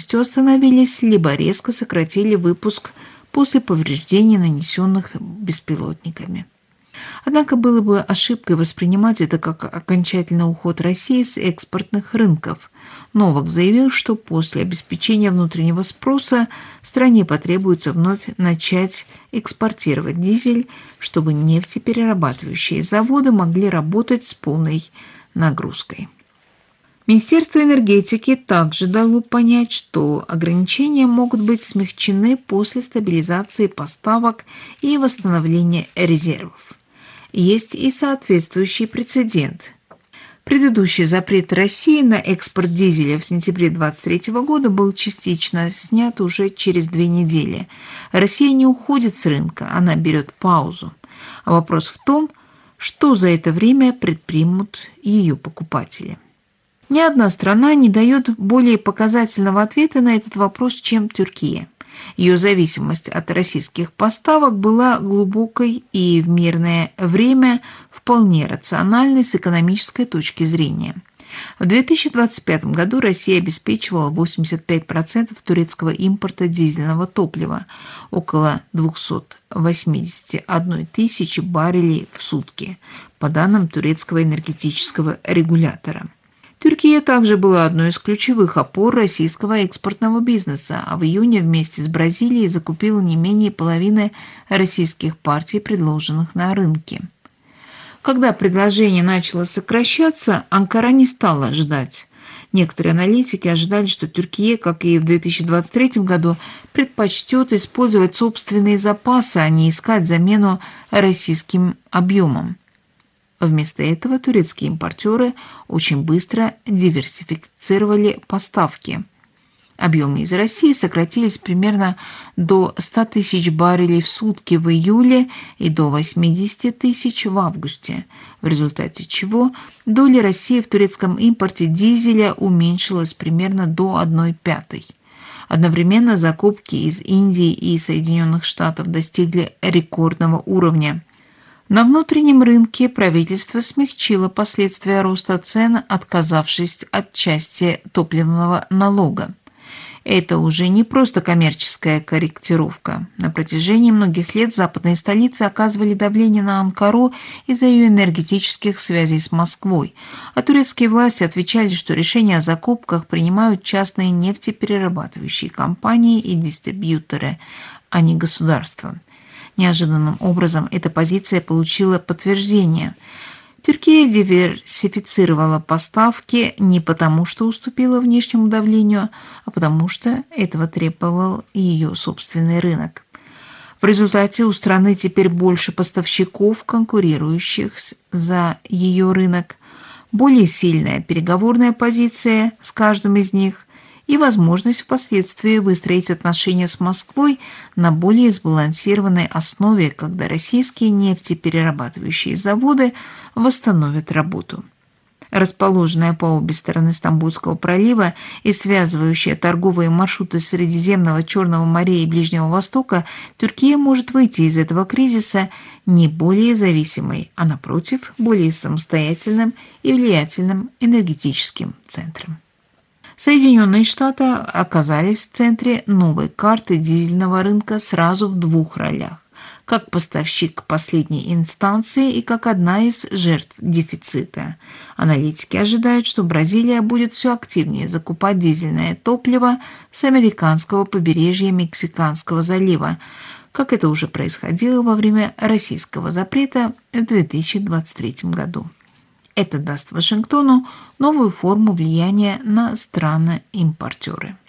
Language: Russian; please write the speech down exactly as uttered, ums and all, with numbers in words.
полностью остановились, либо резко сократили выпуск после повреждений, нанесенных беспилотниками. Однако было бы ошибкой воспринимать это как окончательный уход России с экспортных рынков. Новак заявил, что после обеспечения внутреннего спроса стране потребуется вновь начать экспортировать дизель, чтобы нефтеперерабатывающие заводы могли работать с полной нагрузкой. Министерство энергетики также дало понять, что ограничения могут быть смягчены после стабилизации поставок и восстановления резервов. Есть и соответствующий прецедент. Предыдущий запрет России на экспорт дизеля в сентябре две тысячи двадцать третьего года был частично снят уже через две недели. Россия не уходит с рынка, она берет паузу. А вопрос в том, что за это время предпримут ее покупатели. Ни одна страна не дает более показательного ответа на этот вопрос, чем Турция. Ее зависимость от российских поставок была глубокой и в мирное время вполне рациональной с экономической точки зрения. В две тысячи двадцать пятом году Россия обеспечивала восемьдесят пять процентов турецкого импорта дизельного топлива, около двести восемьдесят одна тысяча баррелей в сутки, по данным турецкого энергетического регулятора. Турция также была одной из ключевых опор российского экспортного бизнеса, а в июне вместе с Бразилией закупила не менее половины российских партий, предложенных на рынке. Когда предложение начало сокращаться, Анкара не стала ждать. Некоторые аналитики ожидали, что Турция, как и в две тысячи двадцать третьем году, предпочтет использовать собственные запасы, а не искать замену российским объемам. Вместо этого турецкие импортеры очень быстро диверсифицировали поставки. Объемы из России сократились примерно до ста тысяч баррелей в сутки в июле и до восьмидесяти тысяч в августе, в результате чего доля России в турецком импорте дизеля уменьшилась примерно до одной пятой. Одновременно закупки из Индии и Соединенных Штатов достигли рекордного уровня. На внутреннем рынке правительство смягчило последствия роста цен, отказавшись от части топливного налога. Это уже не просто коммерческая корректировка. На протяжении многих лет западные столицы оказывали давление на Анкару из-за ее энергетических связей с Москвой, а турецкие власти отвечали, что решения о закупках принимают частные нефтеперерабатывающие компании и дистрибьюторы, а не государство. Неожиданным образом эта позиция получила подтверждение. Турция диверсифицировала поставки не потому, что уступила внешнему давлению, а потому что этого требовал ее собственный рынок. В результате у страны теперь больше поставщиков, конкурирующих за ее рынок, более сильная переговорная позиция с каждым из них и возможность впоследствии выстроить отношения с Москвой на более сбалансированной основе, когда российские нефтеперерабатывающие заводы восстановят работу. Расположенная по обе стороны Стамбульского пролива и связывающая торговые маршруты Средиземного, Черного моря и Ближнего Востока, Турция может выйти из этого кризиса не более зависимой, а напротив, более самостоятельным и влиятельным энергетическим центром. Соединенные Штаты оказались в центре новой карты дизельного рынка сразу в двух ролях – как поставщик последней инстанции и как одна из жертв дефицита. Аналитики ожидают, что Бразилия будет все активнее закупать дизельное топливо с американского побережья Мексиканского залива, как это уже происходило во время российского запрета в две тысячи двадцать третьем году. Это даст Вашингтону новую форму влияния на страны-импортеры.